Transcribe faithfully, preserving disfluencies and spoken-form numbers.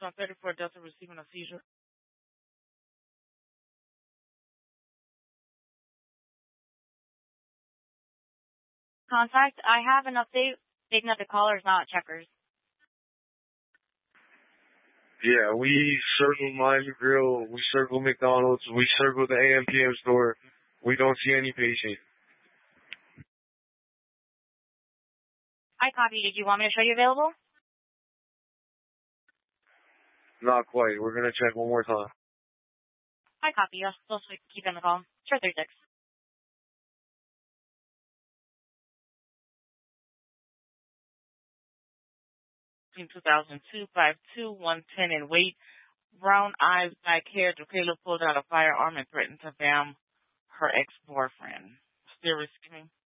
on thirty-four Delta receiving a seizure. Contact, I have an update stating that the caller is not at Checkers. Yeah, we circled Miami Grill, we circled McDonald's, we circled the A M P M store. We don't see any patient. I copy. Did you want me to show you available? Not quite. We're going to check one more time. I copy. I'll still keep in the call. Sure, thirty-six. two thousand two, five two, one ten in weight, brown eyes, black hair. Dracula pulled out a firearm and threatened to bam her ex-boyfriend. Still risking.